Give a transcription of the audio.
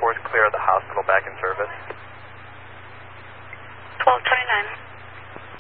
4's clear of the hospital back in service.